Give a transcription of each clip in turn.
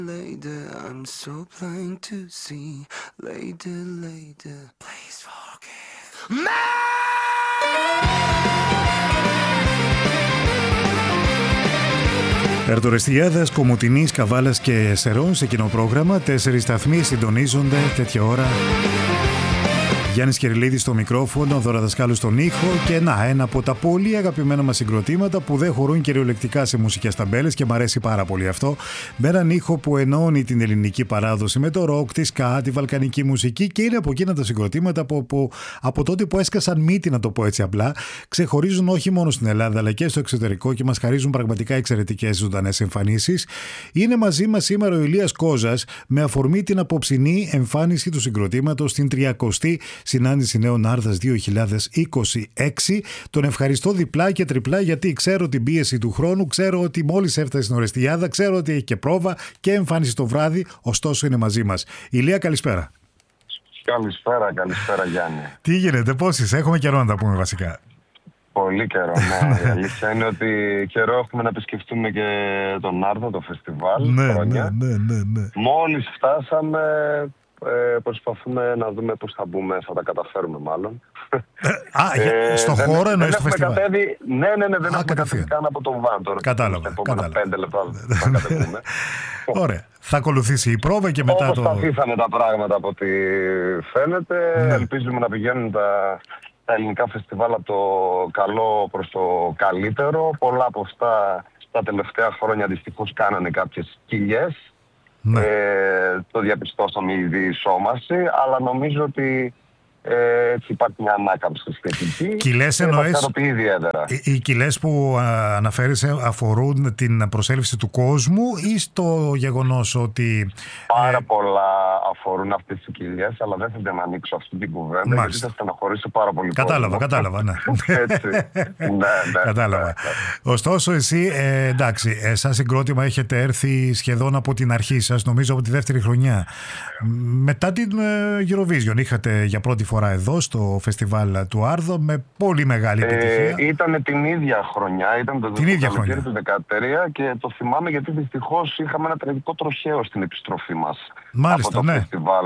Later, I'm so blind to see. Later, please forgive me. Ερτορεστιάδας, Κομοτηνής, Καβάλας και Σερών σε κοινό πρόγραμμα. 4 σταθμοί συντονίζονται τέτοια ώρα. Γιάννης Κεριλίδης στο μικρόφωνο, Δώρα Δασκάλου στον ήχο και ένα από τα πολύ αγαπημένα μας συγκροτήματα που δεν χωρούν κυριολεκτικά σε μουσικές ταμπέλες και μου αρέσει πάρα πολύ αυτό. Με έναν ήχο που ενώνει την ελληνική παράδοση με το ροκ, τη ska, τη βαλκανική μουσική και είναι από εκείνα τα συγκροτήματα που από τότε που έσκασαν μύτη, να το πω έτσι απλά, ξεχωρίζουν όχι μόνο στην Ελλάδα αλλά και στο εξωτερικό και μας χαρίζουν πραγματικά εξαιρετικές ζωντανές εμφανίσεις. Είναι μαζί μας σήμερα ο Ηλίας Κόζας με αφορμή την απόψινή εμφάνιση του συγκροτήματος στην 30η Συνάντηση Νέων Άρδας 2026. Τον ευχαριστώ διπλά και τριπλά γιατί ξέρω την πίεση του χρόνου, ξέρω ότι μόλις έφτασε στην Ορεστιάδα, ξέρω ότι έχει και πρόβα και εμφάνιση το βράδυ, ωστόσο είναι μαζί μας. Ηλία, καλησπέρα. Καλησπέρα Γιάννη. Τι γίνεται, πώς είσαι, έχουμε καιρό να τα πούμε βασικά. Πολύ καιρό, ναι. Η αλήθεια είναι ότι καιρό έχουμε να επισκεφτούμε και τον Άρδο, το φεστιβάλ. Ναι. Μόλις φτάσαμε, προσπαθούμε να δούμε πώς θα μπούμε, θα τα καταφέρουμε μάλλον. Στο χώρο εννοείς το φεστιβάλ. Ναι, δεν έχουμε κατέβει καν από τον Βάντορ. Κατάλαβα. 5 λεπτά θα κατεβούμε. Ωραία. Θα ακολουθήσει η πρόβα και μετά όπως τα αφήσαμε τα πράγματα από ό,τι φαίνεται. Ναι. Ελπίζουμε να πηγαίνουν τα ελληνικά φεστιβάλ από το καλό προς το καλύτερο. Πολλά από αυτά τα τελευταία χρόνια δυστυχώς κάνανε κάποιες κοιλιές. Ναι. Το διαπιστώσαμε ήδη η σώμαση, αλλά νομίζω ότι έτσι υπάρχει μια ανάκαμψη σχετική. Κοιλές εννοείς, οι κοιλές που αναφέρεις αφορούν την προσέλευση του κόσμου ή στο γεγονός ότι... Πάρα πολλά αφορούν αυτές τις κοιλιές, αλλά δεν θα να ανοίξω αυτή την κουβέντα γιατί θα στεναχωρήσω πάρα πολύ. Κατάλαβα, ναι. Έτσι. Ναι. Κατάλαβα. Ναι. Ωστόσο εσύ, εντάξει, σαν συγκρότημα έχετε έρθει σχεδόν από την αρχή σας, νομίζω από τη δεύτερη χρονιά. Μετά την Eurovision είχατε για πρώτη φορά εδώ στο φεστιβάλ του Άρδο με πολύ μεγάλη επιτυχία. Ήταν την ίδια χρονιά, ήταν το καλοκαίρι του 2013 και το θυμάμαι γιατί δυστυχώς είχαμε ένα τραγικό τροχαίο στην επιστροφή μας. Μάλιστα, από το φεστιβάλ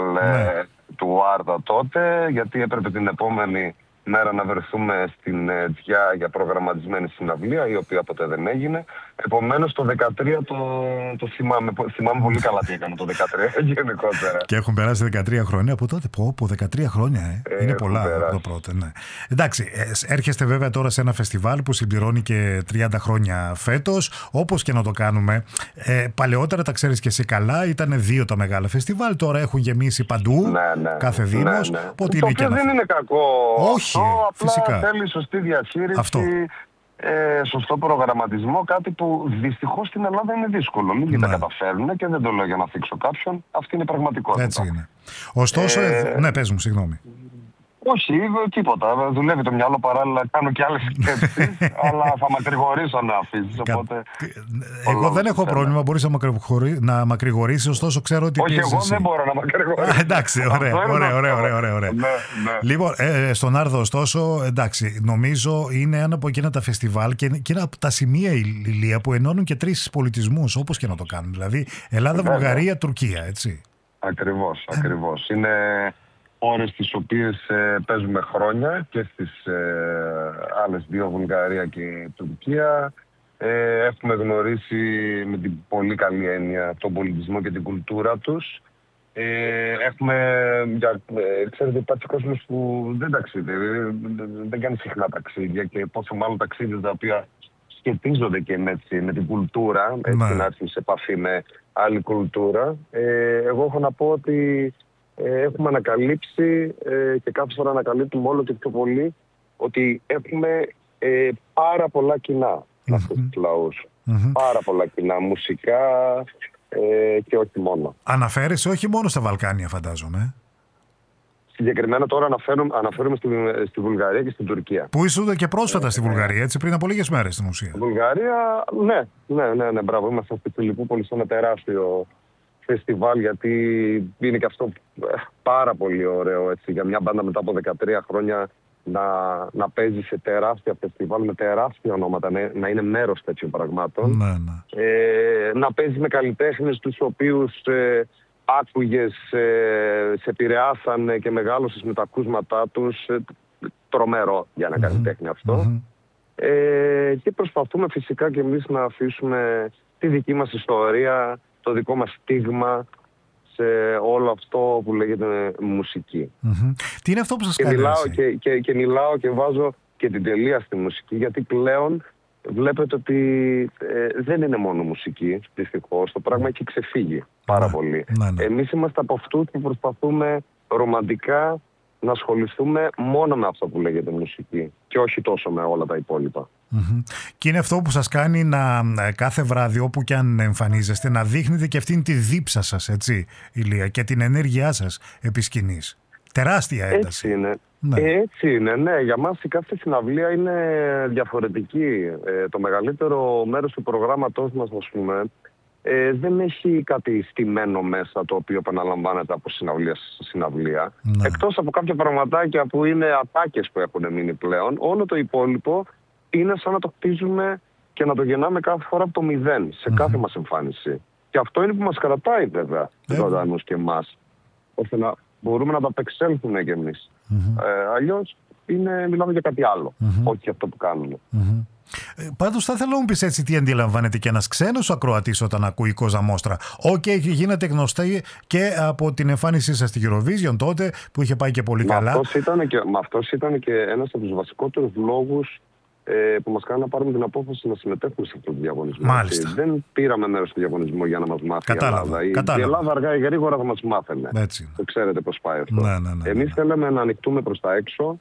του Άρδο τότε, γιατί έπρεπε την επόμενη μέρα να βρεθούμε στην Τζιά για προγραμματισμένη συναυλία, η οποία ποτέ δεν έγινε. Επομένως το 2013 το θυμάμαι πολύ καλά τι έκανε το 2013 γενικότερα. Και έχουν περάσει 13 χρόνια από τότε. Από 13 χρόνια, είναι πολλά από το πρώτο. Ναι. Εντάξει, έρχεστε βέβαια τώρα σε ένα φεστιβάλ που συμπληρώνει και 30 χρόνια φέτος. Όπως και να το κάνουμε, παλαιότερα τα ξέρεις και εσύ καλά, ήταν 2 τα μεγάλα φεστιβάλ. Τώρα έχουν γεμίσει παντού, κάθε δήμος. Το οποίο δεν είναι κακό. Όχι, απλά φυσικά. Θέλει σωστή διαχείριση. Σωστό προγραμματισμό, κάτι που δυστυχώς στην Ελλάδα είναι δύσκολο. Λίγοι τα καταφέρουν και δεν το λέω για να θίξω κάποιον. Αυτή είναι η πραγματικότητα. Έτσι είναι. Ωστόσο, ναι, πες μου, συγγνώμη. Όχι, τίποτα. Δουλεύει το μυαλό παράλληλα. Κάνω και άλλες σκέψεις, αλλά θα μακρηγορήσω να αφήσεις. Οπότε... Εγώ δεν έχω πρόβλημα. Μπορείς να μακρηγορήσεις, ωστόσο ξέρω ότι πιέζεσαι. Όχι, εγώ δεν μπορώ να μακρηγορήσω. Εντάξει, ωραία. Ναι. Λοιπόν, στον Άρδο, ωστόσο, εντάξει, νομίζω είναι ένα από εκείνα τα φεστιβάλ και ένα από τα σημεία, Ηλία, που ενώνουν και 3 πολιτισμούς, όπως και να το κάνουν. Δηλαδή, Ελλάδα, Βουλγαρία, Τουρκία, έτσι. Ακριβώς. Είναι ώρες τις οποίες παίζουμε χρόνια και στις άλλες 2, Βουλγαρία και Τουρκία. Έχουμε γνωρίσει με την πολύ καλή έννοια τον πολιτισμό και την κουλτούρα τους. Ξέρετε, υπάρχει κόσμος που δεν ταξίδευε, δεν κάνει συχνά ταξίδια και πόσο μάλλον ταξίδια τα οποία σχετίζονται και με την κουλτούρα, να έρθουν σε επαφή με άλλη κουλτούρα. Εγώ έχω να πω ότι έχουμε ανακαλύψει και κάθε φορά ανακαλύπτουμε όλο και πιο πολύ ότι έχουμε πάρα πολλά κοινά με αυτούς τους λαούς. Πάρα πολλά κοινά μουσικά και όχι μόνο. Αναφέρεσαι όχι μόνο στα Βαλκάνια, φαντάζομαι. Συγκεκριμένα τώρα αναφέρομαι στη Βουλγαρία και στην Τουρκία. Που ήσουν και πρόσφατα στη Βουλγαρία, έτσι, πριν από λίγες μέρες στην ουσία. Βουλγαρία, ναι, μπράβο. Είμαστε στη Φιλιππούπολη σε ένα τεράστιο φεστιβάλ, γιατί είναι και αυτό πάρα πολύ ωραίο, έτσι, για μια μπάντα μετά από 13 χρόνια να παίζει σε τεράστια φεστιβάλ με τεράστια ονόματα, να είναι μέρος τέτοιων πραγμάτων. Να παίζει με καλλιτέχνες τους οποίους άκουγες, σε επηρεάσανε και μεγάλωσες με τα ακούσματά τους. Τρομερό για ένα καλλιτέχνη αυτό. Και προσπαθούμε φυσικά και εμείς να αφήσουμε τη δική μας ιστορία, το δικό μας στίγμα σε όλο αυτό που λέγεται μουσική. Τι είναι αυτό που σας κάνει? Και μιλάω και βάζω και την τελεία στη μουσική, γιατί πλέον βλέπετε ότι δεν είναι μόνο μουσική, δυστυχώς. Το πράγμα έχει ξεφύγει πάρα πολύ. Εμείς είμαστε από αυτούς που προσπαθούμε ρομαντικά να ασχοληθούμε μόνο με αυτό που λέγεται μουσική και όχι τόσο με όλα τα υπόλοιπα. Και είναι αυτό που σας κάνει να κάθε βράδυ, όπου και αν εμφανίζεστε, να δείχνετε και αυτήν τη δίψα σας, έτσι, Ηλία, και την ενέργειά σας επί σκηνής. Τεράστια ένταση. Έτσι είναι. Έτσι είναι, ναι. Για μας η κάθε συναυλία είναι διαφορετική. Το μεγαλύτερο μέρος του προγράμματός μας, ας πούμε, δεν έχει κάτι στημένο μέσα το οποίο επαναλαμβάνεται από συναυλία σε συναυλία. Εκτός από κάποια πραγματάκια που είναι ατάκες που έχουν μείνει πλέον, όλο το υπόλοιπο είναι σαν να το χτίζουμε και να το γεννάμε κάθε φορά από το μηδέν, σε κάθε μας εμφάνιση. Και αυτό είναι που μας κρατάει βέβαια ζωντανούς και εμάς, ώστε να μπορούμε να τα απεξέλθουμε κι εμείς. Αλλιώς μιλάμε για κάτι άλλο, όχι αυτό που κάνουμε. Πάντως θα ήθελα να μου πεις έτσι τι αντιλαμβάνεται και ένας ξένος ακροατής όταν ακούει Κόζα Μόστρα. Γίνατε γνωστοί και από την εμφάνισή σας στη Eurovision τότε που είχε πάει και πολύ καλά. Αυτός ήταν και ένας από τους βασικότερους λόγους που μας κάνει να πάρουμε την απόφαση να συμμετέχουμε σε αυτό το διαγωνισμό. Μάλιστα. Δεν πήραμε μέρος στο διαγωνισμό για να μας μάθει η Ελλάδα. Η Ελλάδα αργά ή γρήγορα θα μας μάθαινε. Το ξέρετε πώς πάει αυτό. Εμείς θέλαμε να ανοιχτούμε προς τα έξω.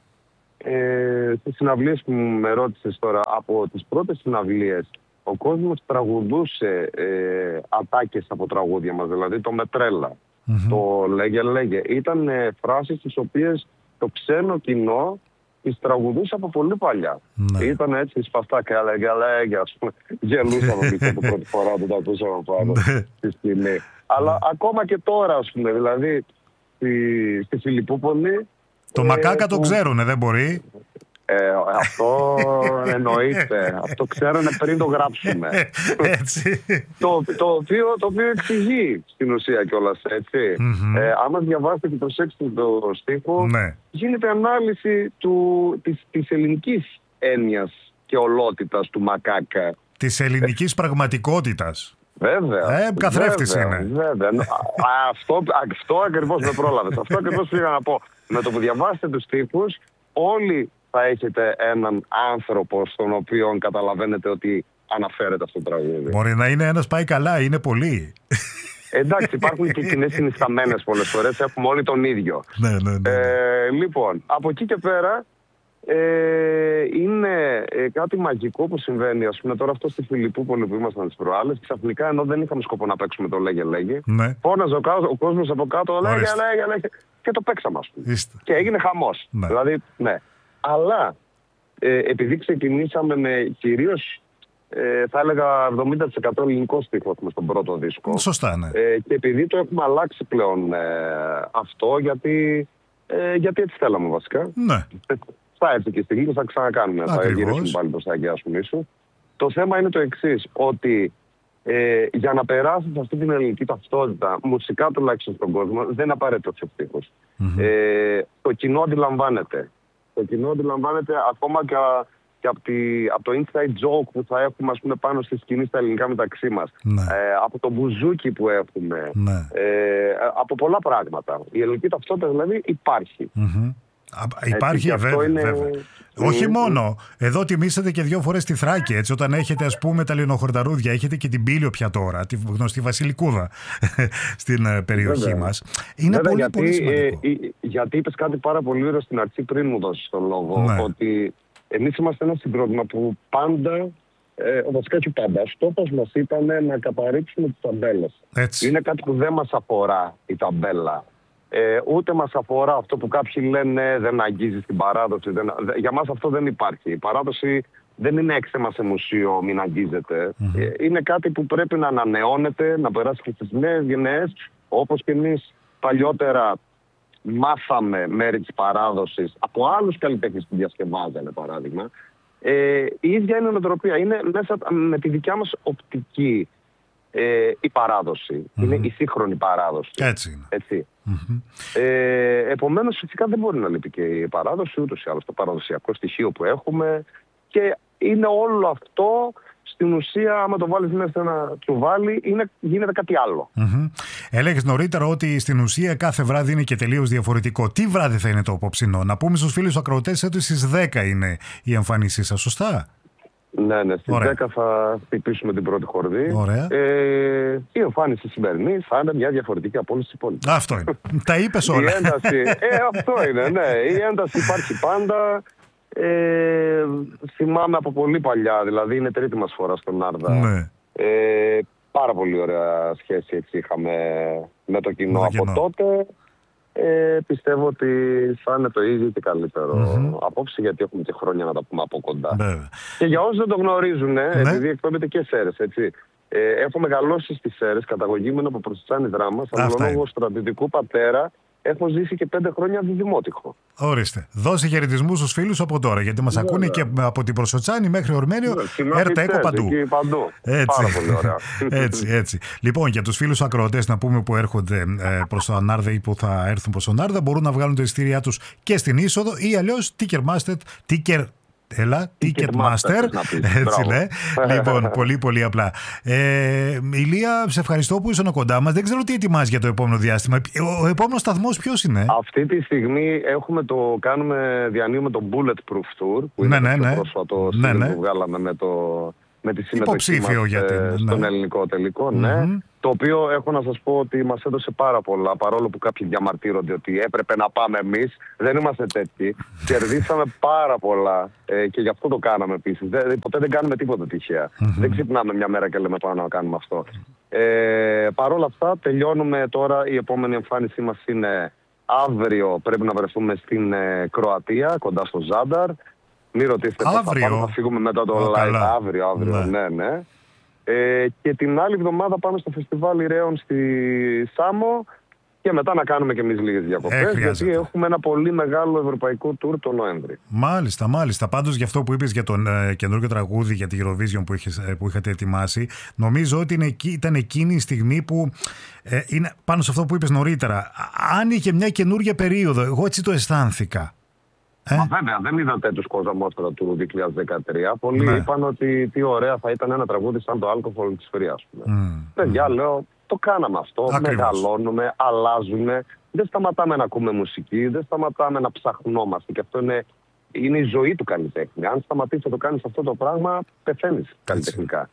Στις συναυλίες που με ρώτησες τώρα, από τις πρώτες συναυλίες ο κόσμος τραγουδούσε ατάκες από τραγούδια μας, δηλαδή το «Μετρέλα», το «Λέγε». Ήταν φράσεις τις οποίες το ξένο κοινό τις τραγουδούσε από πολύ παλιά. Ήταν έτσι σπαστά και λέγε, ας πούμε, γελούσαμε πίσω από πρώτη φορά που τα ακούσαμε πάνω στη σκηνή. Αλλά ακόμα και τώρα, ας πούμε, δηλαδή στη Φιλιππούπολη. Το Μακάκα το ξέρουνε, δεν μπορεί. Αυτό εννοείται. Αυτό ξέρουνε πριν το γράψουμε. Έτσι. Το οποίο εξηγεί στην ουσία κιόλας, έτσι. Άμα διαβάσετε και προσέξετε το στίχο, γίνεται ανάλυση της ελληνικής έννοιας και ολότητας του Μακάκα. Της ελληνικής πραγματικότητας. Βέβαια. Καθρέφτης είναι. Βέβαια. Αυτό ακριβώς με πρόλαβες. Αυτό ακριβώς πήγα να πω. Με το που διαβάσετε τους τύπους, όλοι θα έχετε έναν άνθρωπο στον οποίο καταλαβαίνετε ότι αναφέρεται αυτό το τραγούδι. Μπορεί να είναι ένας πάει καλά, είναι πολλοί. Εντάξει, υπάρχουν και κοινές συνισταμένες πολλές φορές, έχουμε όλοι τον ίδιο. Λοιπόν, από εκεί και πέρα είναι κάτι μαγικό που συμβαίνει. Ας πούμε τώρα αυτό στη Φιλιππούπολη που ήμασταν τις προάλλες, ξαφνικά ενώ δεν είχαμε σκοπό να παίξουμε το «Λέγε». Φώναζε ο κόσμος από κάτω «Λέγε». Και το παίξαμε, ας πούμε. Και έγινε χαμός. Δηλαδή, αλλά επειδή ξεκινήσαμε με κυρίως, θα έλεγα 70% ελληνικό στίχο στον πρώτο δίσκο. Σωστά, ναι. Και επειδή το έχουμε αλλάξει πλέον αυτό, γιατί έτσι θέλαμε βασικά. Θα έρθει και η στιγμή που θα ξανακάνουμε. Θα γυρίσουμε πάλι προς τα αγκαία σου. Το θέμα είναι το εξής, ότι για να περάσει αυτή την ελληνική ταυτότητα, μουσικά τουλάχιστον στον κόσμο, δεν είναι απαραίτητο ο στίχος. Το κοινό αντιλαμβάνεται. Το κοινό αντιλαμβάνεται ακόμα και από το inside joke που θα έχουμε, ας πούμε, πάνω στη σκηνή στα ελληνικά μεταξύ μας. Από το μπουζούκι που έχουμε. Από πολλά πράγματα. Η ελληνική ταυτότητα δηλαδή υπάρχει. Υπάρχει, βέβαια. Όχι μόνο. Εδώ τιμήσατε και 2 φορές τη Θράκη, έτσι, όταν έχετε, ας πούμε, τα λινοχορταρούδια, έχετε και την Πήλιο πια τώρα, τη γνωστή Βασιλικούδα στην περιοχή μας. Είναι πολύ σημαντικό. Γιατί είπες κάτι πάρα πολύ ωραίο στην αρχή πριν μου δώσεις τον λόγο, ότι εμείς είμαστε ένα συγκρότημα που πάντα, βασικά και πάντα, στόχος μας ήταν να καταρρίψουμε τις ταμπέλες. Είναι κάτι που δεν μας αφορά η ταμπέλα. Ούτε μας αφορά αυτό που κάποιοι λένε δεν αγγίζει στην παράδοση. Για μας αυτό δεν υπάρχει. Η παράδοση δεν είναι έξεμα σε μουσείο, μην αγγίζεται. Είναι κάτι που πρέπει να ανανεώνεται, να περάσει και στις νέες γενναίες. Όπως και εμείς παλιότερα μάθαμε μέρη της παράδοσης από άλλους καλλιτέχνες που διασκευάζανε, παράδειγμα. Η ίδια είναι η νοοτροπία. Είναι μέσα με τη δικιά μας οπτική η παράδοση. Είναι η σύγχρονη παράδοση. Έτσι είναι. Έτσι. Επομένως, φυσικά δεν μπορεί να λείπει και η παράδοση, ούτως ή άλλως το παραδοσιακό στοιχείο που έχουμε. Και είναι όλο αυτό, στην ουσία, άμα το βάλεις μέσα σε ένα τσουβάλι, γίνεται κάτι άλλο. Έλεγες νωρίτερα ότι στην ουσία κάθε βράδυ είναι και τελείως διαφορετικό. Τι βράδυ θα είναι το απόψινό? Να πούμε στους φίλους ακροατές ότι στις 10 είναι η εμφάνισή σας, σωστά? Ναι, στις 10 θα χτυπήσουμε την πρώτη χορδή. Ωραία. Η εμφάνιση σημερινή θα είναι μια διαφορετική από όλες τις υπόλοιπες. Αυτό είναι. Τα είπες όλα. Η ένταση, αυτό είναι, ναι. Η ένταση υπάρχει πάντα. Θυμάμαι από πολύ παλιά, δηλαδή είναι τρίτη μας φορά στον Νάρδα. Ναι. Πάρα πολύ ωραία σχέση έτσι είχαμε με το κοινό από τότε. Πιστεύω ότι θα είναι το ίδιο και καλύτερο απόψε, γιατί έχουμε και χρόνια να τα πούμε από κοντά. Και για όσους δεν το γνωρίζουν, επειδή εκπέμπεται και Σέρρες, έτσι. Έχω μεγαλώσει στις Σέρρες, καταγωγή μου από Προσιτσάνη Δράμας, αλλά λόγω στρατιωτικού πατέρα έχω ζήσει και 5 χρόνια διδημότυχο. Ορίστε. Δώσε χαιρετισμούς στους φίλους από τώρα, γιατί μας ακούνε και από την Προσοτσάνη μέχρι Ορμένιο, έρτα έκο παντού. Έτσι. Πάρα πολύ ωραία. έτσι. Λοιπόν, για τους φίλους ακροατές να πούμε που έρχονται προς το Ανάρδα ή που θα έρθουν προς τον Ανάρδα, μπορούν να βγάλουν τα εισιτήριά τους και στην είσοδο ή αλλιώς Ticketmaster. Έτσι, ναι. Λοιπόν, πολύ απλά. Ηλία, σε ευχαριστώ που ήσουν κοντά μας. Δεν ξέρω τι ετοιμάζει για το επόμενο διάστημα. Ο επόμενος σταθμός ποιος είναι? Αυτή τη στιγμή διανύουμε το Bulletproof Tour, που είναι το πρόσφατο που βγάλαμε με τη συμμετοχή μας στον ελληνικό τελικό. Το οποίο έχω να σας πω ότι μας έδωσε πάρα πολλά, παρόλο που κάποιοι διαμαρτύρονται ότι έπρεπε να πάμε εμείς. Δεν είμαστε τέτοιοι. Κερδίσαμε πάρα πολλά και γι' αυτό το κάναμε επίσης. Ποτέ δεν κάνουμε τίποτα τυχαία. Δεν ξυπνάμε μια μέρα και λέμε πάμε να κάνουμε αυτό. Παρόλα αυτά, τελειώνουμε τώρα. Η επόμενη εμφάνισή μας είναι αύριο. Πρέπει να βρεθούμε στην Κροατία, κοντά στο Ζάνταρ. Μην ρωτήσετε πώς θα πάμε, θα φύγουμε μετά το live. Αύριο, ναι. Και την άλλη εβδομάδα πάμε στο φεστιβάλ Ηραίων στη Σάμο και μετά να κάνουμε και εμείς λίγες διακοπές, γιατί έχουμε ένα πολύ μεγάλο ευρωπαϊκό τουρ το Νοέμβρη. Μάλιστα. Πάντως για αυτό που είπες για τον καινούργιο τραγούδι για τη Eurovision που είχατε ετοιμάσει, νομίζω ότι ήταν εκείνη η στιγμή που είναι πάνω σε αυτό που είπες νωρίτερα. Άνοιγε μια καινούργια περίοδο. Εγώ έτσι το αισθάνθηκα. Βέβαια, δεν είδατε τους Κόζα Μόστρα του 2013. Πολλοί είπαν ότι τι ωραία θα ήταν ένα τραγούδι σαν το Alcohol της Free, ας πούμε. Παιδιά, λέω, το κάναμε αυτό. Μεγαλώνουμε, αλλάζουμε. Δεν σταματάμε να ακούμε μουσική, δεν σταματάμε να ψαχνόμαστε. Και αυτό είναι η ζωή του καλλιτέχνη. Αν σταματήσεις να το κάνεις αυτό το πράγμα, πεθαίνεις καλλιτεχνικά.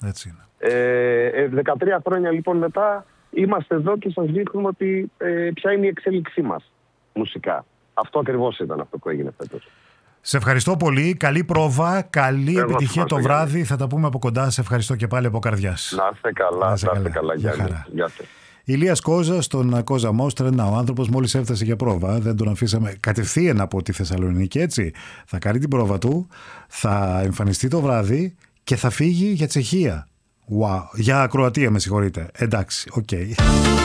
13 χρόνια λοιπόν μετά είμαστε εδώ και σας δείχνουμε ότι ποια είναι η εξέλιξή μας μουσικά. Αυτό ακριβώς ήταν αυτό που έγινε φέτος. Σε ευχαριστώ πολύ. Καλή πρόβα. Καλή επιτυχία το βράδυ. Θα τα πούμε από κοντά. Σε ευχαριστώ και πάλι από καρδιάς. Να είστε καλά. Γεια σας. Ηλίας Κόζας, στον Κόζα Μόστρεν. Ο άνθρωπος μόλις έφτασε για πρόβα. Δεν τον αφήσαμε κατευθείαν από τη Θεσσαλονίκη, έτσι. Θα κάνει την πρόβα του. Θα εμφανιστεί το βράδυ και θα φύγει για Τσεχία. Για Κροατία, με συγχωρείτε. Εντάξει, οκ.